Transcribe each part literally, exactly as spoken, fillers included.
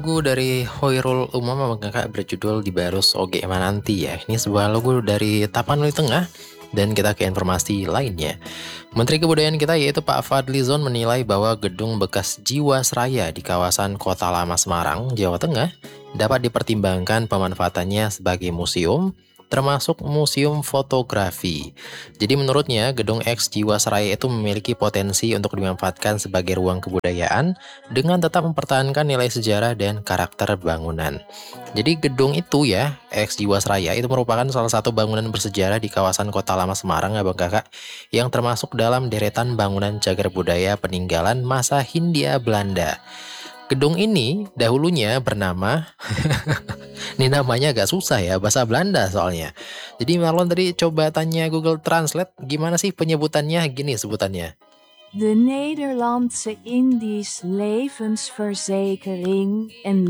lagu dari Hoyrul Umam Abang Kakak berjudul Dibarus Oge Mananti ya. Ini sebuah lagu dari Tapanuli Tengah. Dan kita ke informasi lainnya. Menteri Kebudayaan kita yaitu Pak Fadlizon menilai bahwa gedung bekas Jiwasraya di kawasan Kota Lama Semarang, Jawa Tengah dapat dipertimbangkan pemanfaatannya sebagai museum, termasuk museum fotografi. Jadi menurutnya gedung X Jiwasraya itu memiliki potensi untuk dimanfaatkan sebagai ruang kebudayaan dengan tetap mempertahankan nilai sejarah dan karakter bangunan. Jadi gedung itu ya, X Jiwasraya itu merupakan salah satu bangunan bersejarah di kawasan Kota Lama Semarang Abang Kakak yang termasuk dalam deretan bangunan cagar budaya peninggalan masa Hindia Belanda. Gedung ini dahulunya bernama ini namanya agak susah ya, bahasa Belanda soalnya. Jadi Marlon tadi coba tanya Google Translate, gimana sih penyebutannya? Gini sebutannya. De Nederlandse Indisch Levensverzekering en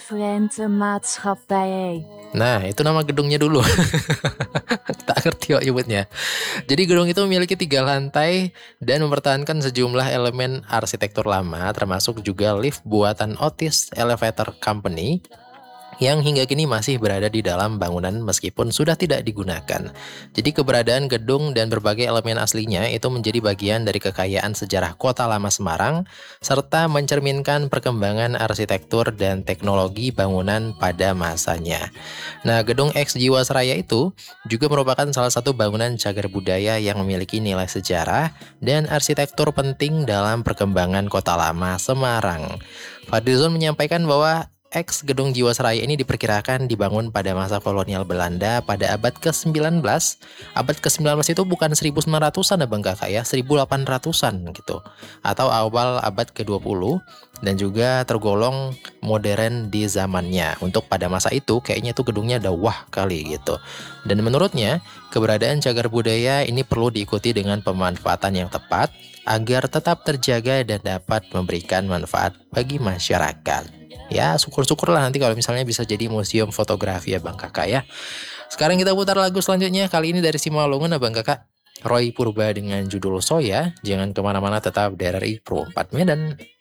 Lijfrentemaatschappij. Nah, itu nama gedungnya dulu. Tak ngerti kok nyebutnya. Jadi gedung itu memiliki tiga lantai dan mempertahankan sejumlah elemen arsitektur lama, termasuk juga lift buatan Otis Elevator Company yang hingga kini masih berada di dalam bangunan meskipun sudah tidak digunakan. Jadi keberadaan gedung dan berbagai elemen aslinya itu menjadi bagian dari kekayaan sejarah Kota Lama Semarang, serta mencerminkan perkembangan arsitektur dan teknologi bangunan pada masanya. Nah, gedung X Jiwasraya itu juga merupakan salah satu bangunan cagar budaya yang memiliki nilai sejarah dan arsitektur penting dalam perkembangan Kota Lama Semarang. Fadlizon menyampaikan bahwa X Gedung Jiwasraya ini diperkirakan dibangun pada masa kolonial Belanda pada abad ke sembilan belas. Abad ke sembilan belas itu bukan seribu sembilan ratusan Abang Kakak ya, seribu delapan ratusan gitu. Atau awal abad ke dua puluh dan juga tergolong modern di zamannya. Untuk pada masa itu kayaknya tuh gedungnya udah wah kali gitu. Dan menurutnya, keberadaan cagar budaya ini perlu diikuti dengan pemanfaatan yang tepat agar tetap terjaga dan dapat memberikan manfaat bagi masyarakat. Ya, syukur-syukurlah nanti kalau misalnya bisa jadi museum fotografi ya Bang Kakak ya. Sekarang kita putar lagu selanjutnya, kali ini dari Simalungun Abang Kakak. Roy Purba dengan judul Soya. Jangan kemana-mana, tetap di R R I Pro empat Medan.